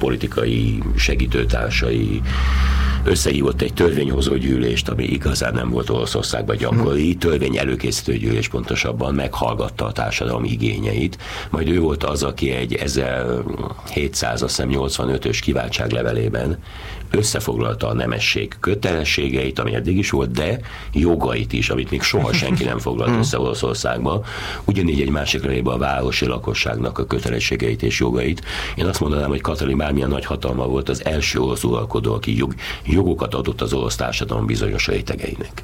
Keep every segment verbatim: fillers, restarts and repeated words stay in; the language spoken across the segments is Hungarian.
politikai segítőtársai, összehívott egy törvényhozó gyűlést, ami igazán nem volt Olaszországban gyakori, törvény előkészítő gyűlés pontosabban, meghallgatta a társadalom igényeit, majd ő volt az, aki egy ezerhétszáznyolcvanötös kiváltságlevelében összefoglalta a nemesség kötelességeit, ami eddig is volt, de jogait is, amit még soha senki nem foglalt össze Olaszországba. Ugyanígy egy másik levélben a városi lakosságnak a kötelességeit és jogait. Én azt mondanám, hogy Katalin bármilyen nagy hatalma volt, az első olasz uralkodó, aki jog, jogokat adott az olasz társadalom bizonyos rétegeinek.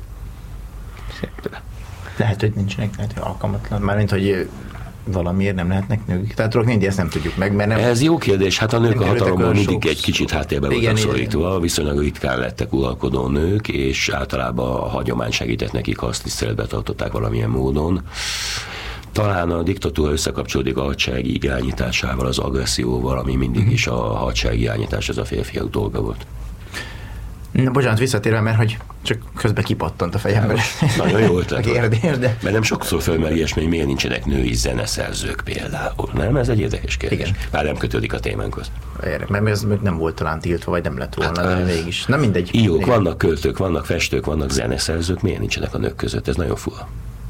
Lehet, hogy nincsenek, lehet, hogy alkalmatlan, mármint, hogy valamiért nem lehetnek nők. Tehát mindig ezt nem tudjuk meg, mert nem... Ez jó kérdés, hát a nők a hatalommal mindig egy kicsit háttérbe voltak szorítva, viszonylag ritkán lettek uralkodó nők, és általában a hagyomány segített nekik, ha azt tiszteletbe tartották valamilyen módon. Talán a diktatúra összekapcsolódik a hadsereg irányításával, az agresszióval, ami mindig is a hadsereg irányítás, ez a férfiak dolga volt. Na, bocsánat, visszatérve, mert hogy csak közben kipattant a fejembe. Nagyon jó ötlet. Kérdés, de... Mert nem sokszor fölmerül ilyesmi, hogy miért nincsenek női zeneszerzők például. Nem? Ez egy érdekes kérdés. Igen. Bár nem kötődik a témánkhoz. Érdek, mert ez nem volt talán tiltva, vagy nem lett volna, hát, de mégis. Nem mindegy. Írók, vannak költők, vannak festők, vannak zeneszerzők, miért nincsenek a nők között? Ez nagyon fura.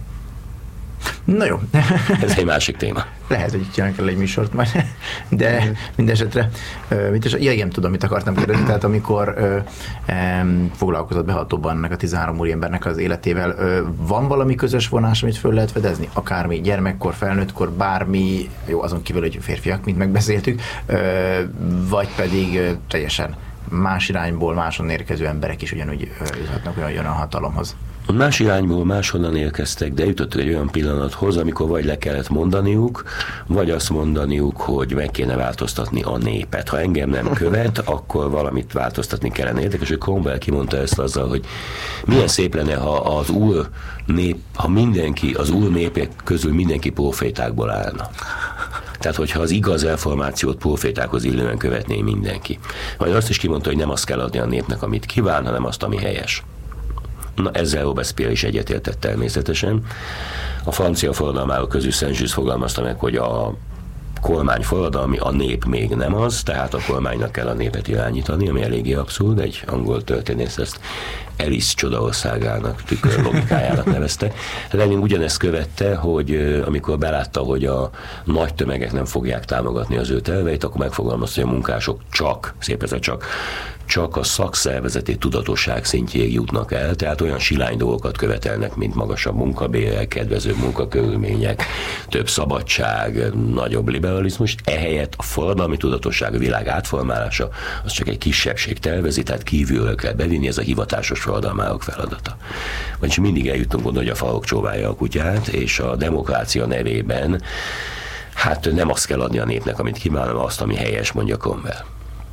Na jó. Ez egy másik téma. Lehet, hogy itt csinálnak el egy műsort majd, de mindesetre, mindesetre ja, igen, tudom, mit akartam kérdezni, tehát amikor ö, ö, foglalkozott behatóban ennek a tizenhárom úriembernek az életével, ö, van valami közös vonás, amit föl lehet fedezni? Akármi, gyermekkor, felnőttkor, bármi, jó, azon kívül, hogy férfiak, mint megbeszéltük, ö, vagy pedig ö, teljesen más irányból, máson érkező emberek is ugyanúgy juthatnak olyan a hatalomhoz. Más irányból máshonnan érkeztek, de jutottak egy olyan pillanathoz, amikor vagy le kellett mondaniuk, vagy azt mondaniuk, hogy meg kéne változtatni a népet. Ha engem nem követ, akkor valamit változtatni kellene. Érdekes, hogy Cromwell kimondta ezt azzal, hogy milyen szép lenne, ha az úr nép, ha mindenki, az úr népek közül mindenki profétákból állna. Tehát, hogyha az igaz reformációt profétákhoz illően követné mindenki. Vagy azt is kimondta, hogy nem azt kell adni a népnek, amit kíván, hanem azt, ami helyes. Na, ezzel Robespierre is egyetértett természetesen. A francia forradalmárok közül Saint-Just fogalmazta meg, hogy a kormány forradalmi, a nép még nem az, tehát a kormánynak kell a népet irányítani, ami eléggé abszurd, egy angol történész ezt Alice csodaországának, tükör logikájának nevezte. Lenin ugyanezt követte, hogy amikor belátta, hogy a nagy tömegek nem fogják támogatni az ő terveit, akkor megfogalmazta, hogy a munkások csak, szép ez a csak, csak a szakszervezeti tudatosság szintjéig jutnak el, tehát olyan silány dolgokat követelnek, mint magasabb munkabérek, kedvezőbb munkakörülmények, több szabadság, nagyobb liberalizmus. Ehelyett a forradalmi tudatosság, a világ átformálása, az csak egy kisebbség tervezi, tehát kívülről kell bevinni, ez a hivatásos forradalmárok feladata. Vagyis mindig eljutunk oda, hogy a falok csóválja a kutyát, és a demokrácia nevében hát nem azt kell adni a népnek, amit kíván, hanem azt, ami helyes, mondja Cromwell.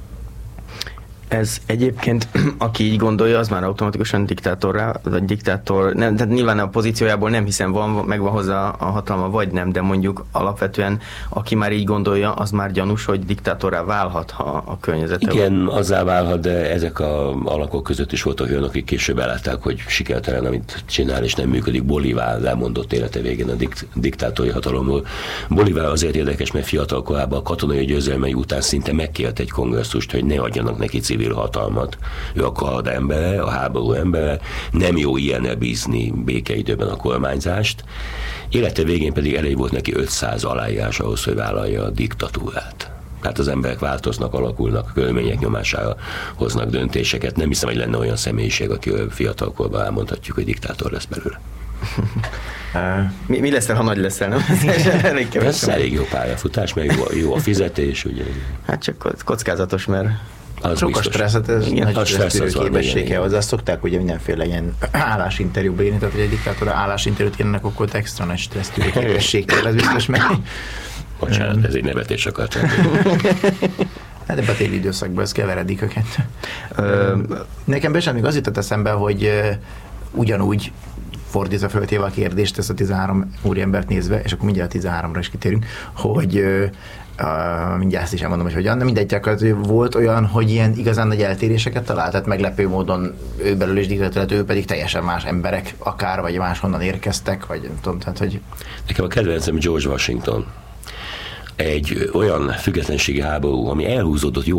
Ez egyébként, aki így gondolja, az már automatikusan diktátorrá, vagy diktátor, nem, tehát nyilván a pozíciójából nem hiszem van, megvan hozzá a hatalma, vagy nem, de mondjuk alapvetően, aki már így gondolja, az már gyanús, hogy diktátorrá válhat, ha a környezete. Igen, van. Azzá válhat, de ezek a alakok között is voltak olyanok, akik később elátták, hogy sikertelen, amit csinál, és nem működik. Bolívar lemondott élete végén a dikt, diktátori hatalomról. Bolívar azért érdekes, mert fiatal korában a katonai győzelmei után szinte megkért egy kongresszust, hogy ne adjanak neki civil hatalmat. Ő a kard embere, a háború embere, nem jó ilyennel bízni békeidőben a kormányzást. Élete végén pedig elég volt neki ötszáz aláírás ahhoz, hogy vállalja a diktatúrát. Tehát az emberek változnak, alakulnak, körülmények nyomására hoznak döntéseket. Nem hiszem, hogy lenne olyan személyiség, aki fiatalkorban elmondhatjuk, hogy diktátor lesz belőle. mi, mi leszel, ha nagy leszel, nem? elég Ez elég jó pályafutás, meg jó, jó a fizetés. Ugye. Hát csak kockázatos, mert az sok a stresszet, ez igen, nagy stressztűrő képessége hozzá. Szokták ugye mindenféle ilyen állásinterjúba írni, tehát hogy egy diktátor állásinterjút írnak, akkor extra nagy stressztűrő képesség kell, ez biztos meg. Bocsánat, ez egy nevetés akartam. Hát ebben a téli időszakban ez keveredik a kettő. Nekem be sem még az jutott eszembe, hogy ugyanúgy fordítva föltéve a kérdést, ezt a tizenhárom úriembert nézve, és akkor mindjárt a tizenháromra is kitérünk, hogy Uh, mindjárt ezt is elmondom, hogy hogyan, de mindegy, volt olyan, hogy ilyen igazán nagy eltéréseket talált, tehát meglepő módon ő belül is diktatúrát, ő pedig teljesen más emberek, akár, vagy máshonnan érkeztek, vagy nem tudom, tehát, hogy... Nekem a kedvencem George Washington. Egy olyan függetlenségi háború, ami elhúzódott jó